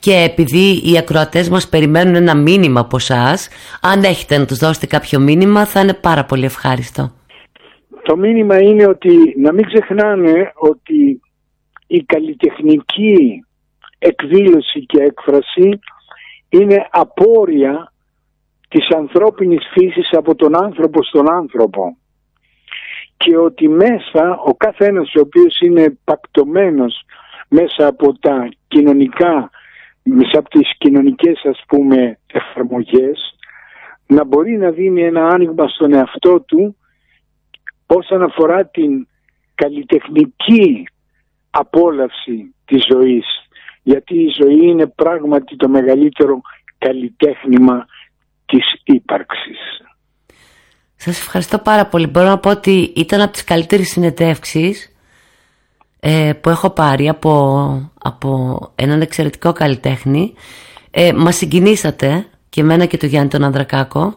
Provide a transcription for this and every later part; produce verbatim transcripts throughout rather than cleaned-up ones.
Και επειδή οι ακροατές μας περιμένουν ένα μήνυμα από εσάς, αν έχετε να τους δώσετε κάποιο μήνυμα, θα είναι πάρα πολύ ευχάριστο. Το μήνυμα είναι ότι να μην ξεχνάνε ότι η καλλιτεχνική εκδήλωση και έκφραση είναι απόρρια της ανθρώπινης φύσης από τον άνθρωπο στον άνθρωπο, και ότι μέσα ο κάθε ένας ο οποίος είναι πακτωμένος μέσα από τα κοινωνικά, μέσα από τις κοινωνικές ας πούμε εφαρμογές, να μπορεί να δίνει ένα άνοιγμα στον εαυτό του όσον αφορά την καλλιτεχνική απόλαυση της ζωής, γιατί η ζωή είναι πράγματι το μεγαλύτερο καλλιτέχνημα της ύπαρξης. Σας ευχαριστώ πάρα πολύ. Μπορώ να πω ότι ήταν από τις καλύτερες συνεντεύξεις ε, που έχω πάρει από, από έναν εξαιρετικό καλλιτέχνη. ε, Μας συγκινήσατε και εμένα και το Γιάννη τον Ανδρακάκο,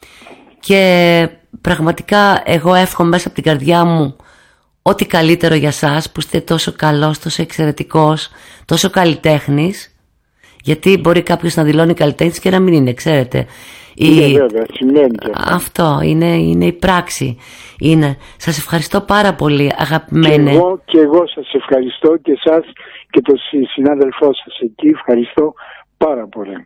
και πραγματικά εγώ εύχομαι μέσα από την καρδιά μου ό,τι καλύτερο για σας που είστε τόσο καλός, τόσο εξαιρετικός, τόσο καλλιτέχνης. Γιατί μπορεί κάποιος να δηλώνει καλλιτέχνης και να μην είναι, ξέρετε. Είναι η... βέβαια, σημαίνει. Αυτό είναι, είναι η πράξη. Είναι. Σας ευχαριστώ πάρα πολύ, αγαπημένε. Και εγώ, και εγώ σας ευχαριστώ, και εσάς και τον συνάδελφό σας εκεί. Ευχαριστώ πάρα πολύ.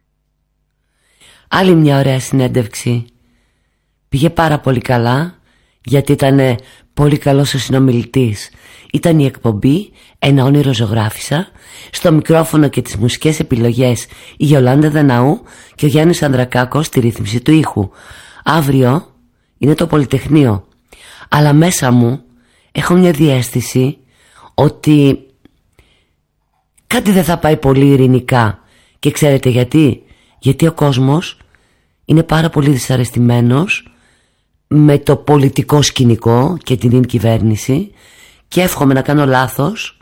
Άλλη μια ωραία συνέντευξη. Πήγε πάρα πολύ καλά, γιατί ήταν πολύ καλός ο συνομιλητής. Ήταν η εκπομπή «Ένα όνειρο ζωγράφισα». Στο μικρόφωνο και τις μουσικές επιλογές η Γιολάντα Δαναού και ο Γιάννης Ανδρακάκος στη ρύθμιση του ήχου. Αύριο είναι το Πολυτεχνείο, αλλά μέσα μου έχω μια διαίσθηση ότι κάτι δεν θα πάει πολύ ειρηνικά. Και ξέρετε γιατί? Γιατί ο κόσμος είναι πάρα πολύ δυσαρεστημένος με το πολιτικό σκηνικό και την κυβέρνηση, και εύχομαι να κάνω λάθος,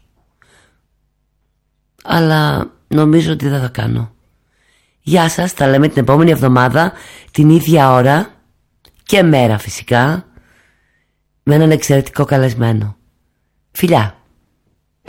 αλλά νομίζω ότι δεν θα κάνω. Γεια σας, τα λέμε την επόμενη εβδομάδα, την ίδια ώρα και μέρα φυσικά, με έναν εξαιρετικό καλεσμένο. Φιλιά!